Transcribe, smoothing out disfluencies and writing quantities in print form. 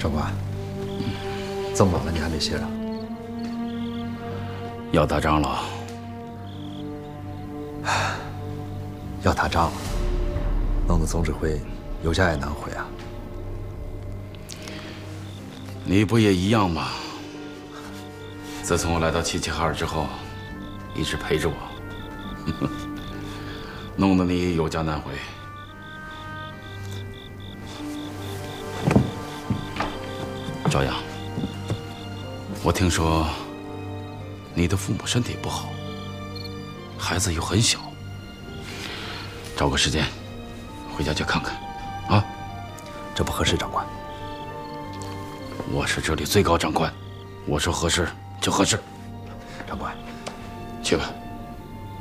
长官，这么晚了你还没歇着？ 要打仗了。 要打仗了，弄得总指挥有家也难回啊。 你不也一样吗？自从我来到齐齐哈尔之后，一直陪着我，弄得你有家难回。朝阳，我听说你的父母身体不好，孩子又很小，找个时间回家去看看，啊？ 这不合适，长官。 我是这里最高长官，我说合适就合适。 长官， 去吧。